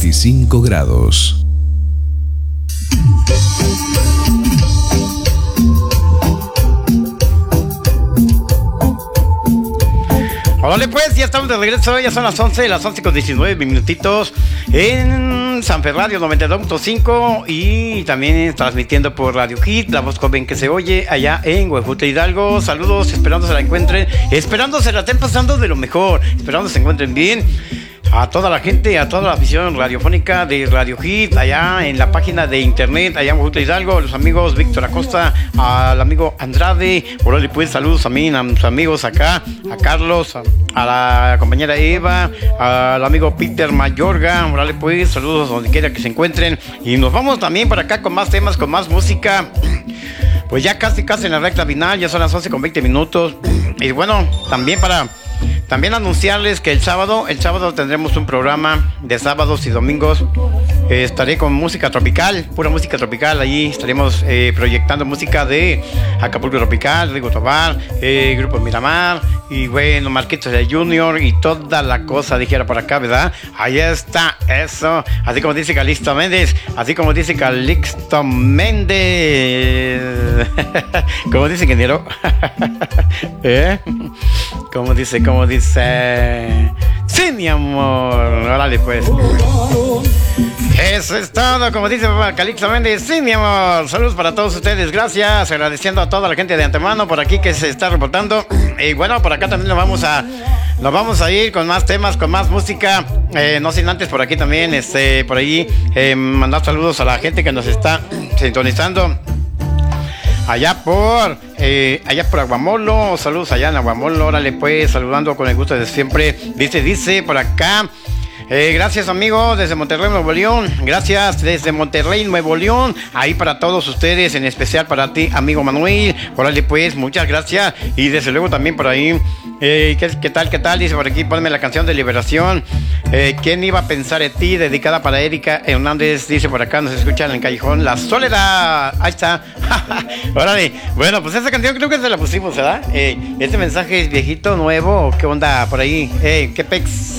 25 grados. Hola pues, ya estamos de regreso, ya son las 11 con 19 minutitos en Sanfer Radio 92.5 y también transmitiendo por Radio Hit, la voz joven que se oye allá en Huejutla, Hidalgo. Saludos, esperando se la encuentren, esperando se la estén pasando de lo mejor, esperando se encuentren bien. A toda la gente, a toda la afición radiofónica de Radio Hit, allá en la página de internet, allá en Huejutla, Hidalgo, los amigos Víctor Acosta, al amigo Andrade, órale pues, saludos también a mis amigos acá, a Carlos, a la compañera Eva, al amigo Peter Mayorga, órale pues, saludos donde quiera que se encuentren, y nos vamos también para acá con más temas, con más música. Pues ya casi en la recta final, ya son las 11 con 20 minutos, y bueno, también anunciarles que el sábado tendremos un programa de sábados y domingos. Estaré con música tropical, pura música tropical. Allí estaremos proyectando música de Acapulco Tropical, Rigo Tobar, Grupo Miramar y bueno, Marquitos de Junior y toda la cosa, dijera por acá, ¿verdad? Ahí está, eso. Así como dice Calixto Méndez, ¿Cómo dice ingeniero? ¿Cómo dice? Sí, mi amor. Órale, pues. Eso es todo, como dice papá Calixto Méndez. Sí, mi amor. Saludos para todos ustedes. Gracias. Agradeciendo a toda la gente de antemano por aquí que se está reportando. Y bueno, por acá también nos vamos a ir con más temas, con más música. No sin antes por aquí también, por ahí, mandar saludos a la gente que nos está sintonizando. Allá por Aguamolo, saludos allá en Aguamolo, órale pues, saludando con el gusto de siempre, dice por acá, gracias amigo desde Monterrey, Nuevo León, gracias desde Monterrey, Nuevo León, ahí para todos ustedes, en especial para ti, amigo Manuel, órale pues, muchas gracias, y desde luego también por ahí, ¿qué tal? Dice por aquí, ponme la canción de Liberación, ¿quién iba a pensar en ti? Dedicada para Erika Hernández, dice por acá, nos escuchan en el Callejón La Soledad, ahí está, órale, bueno, pues esa canción creo que se la pusimos, ¿verdad? ¿Este mensaje es viejito, nuevo, o qué onda por ahí? ¿Qué pex?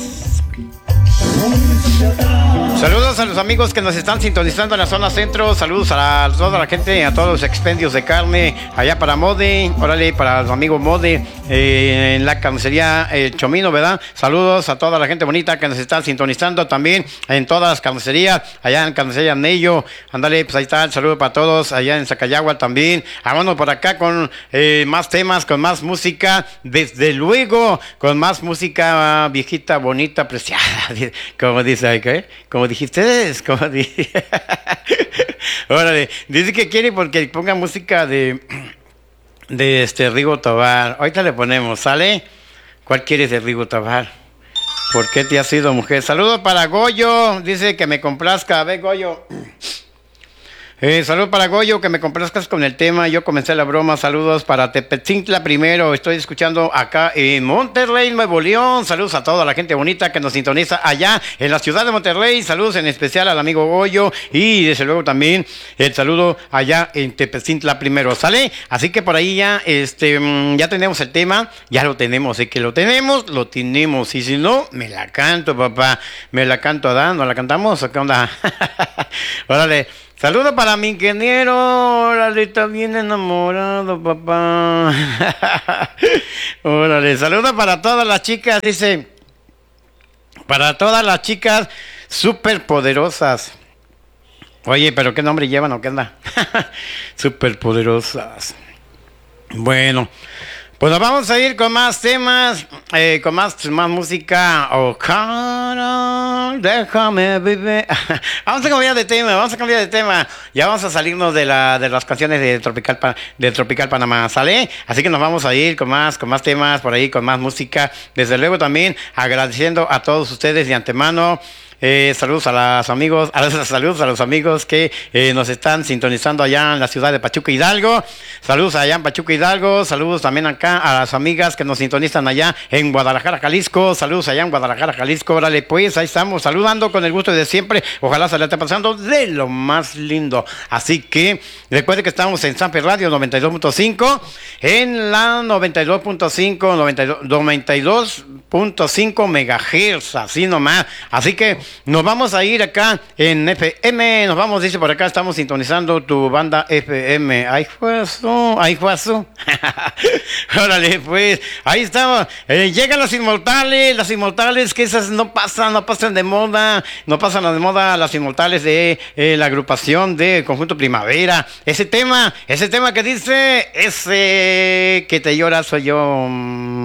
Saludos a los amigos que nos están sintonizando en la zona centro. Saludos a toda la gente, a todos los expendios de carne. Allá para Mode, órale, para los amigos Mode, en la carnicería Chomino, ¿verdad? Saludos a toda la gente bonita que nos está sintonizando también en todas las carnicerías. Allá en carnicería Nello, ándale, pues ahí está el saludo para todos. Allá en Zacayagua también. Vámonos por acá con más temas, con más música. Desde luego, con más música viejita, bonita, preciada. Como dice, ¿qué? Como dijiste, como dije. Órale, dice que quiere porque ponga música de Rigo Tobar. Ahorita le ponemos, ¿sale? ¿Cuál quieres de Rigo Tobar? ¿Por qué te has ido, mujer? Saludos para Goyo, dice que me complazca. A ver, Goyo. Saludos para Goyo, que me complazcas con el tema. Yo comencé la broma. Saludos para Tepetzintla primero. Estoy escuchando acá en Monterrey, Nuevo León. Saludos a toda la gente bonita que nos sintoniza allá en la ciudad de Monterrey. Saludos en especial al amigo Goyo. Y desde luego también el saludo allá en Tepetzintla primero. ¿Sale? Así que por ahí ya, ya tenemos el tema. Ya lo tenemos. Es que lo tenemos. Y si no, me la canto, papá. Me la canto, Adán. ¿No la cantamos o qué onda? Órale. Saludos para mi ingeniero, órale, está bien enamorado, papá. Órale, saludos para todas las chicas, dice, para todas las chicas superpoderosas. Oye, pero ¿qué nombre llevan o qué anda? Superpoderosas. Bueno, pues nos vamos a ir con más temas, con más música. Oh, cara, déjame vivir. Vamos a cambiar de tema. Ya vamos a salirnos de las canciones de Tropical Panamá, ¿sale? Así que nos vamos a ir con más temas por ahí, con más música. Desde luego también agradeciendo a todos ustedes de antemano. Saludos a los amigos, saludos a los amigos que nos están sintonizando allá en la ciudad de Pachuca Hidalgo. Saludos allá en Pachuca Hidalgo. Saludos también acá a las amigas que nos sintonizan allá en Guadalajara, Jalisco. Saludos allá en Guadalajara, Jalisco. Órale, pues ahí estamos saludando con el gusto de siempre. Ojalá se le esté pasando de lo más lindo. Así que recuerde que estamos en Sanfer Radio 92.5, en la 92.5 megahertz, así nomás. Así que nos vamos a ir acá en FM, nos vamos, dice por acá, estamos sintonizando tu banda FM. Ay, Juazo, ay, Juazo. Órale, pues, ahí estamos. Llegan las inmortales, que esas no pasan de moda, no pasan de moda las inmortales de la agrupación de Conjunto Primavera. Ese tema que dice, ese que te llora soy yo.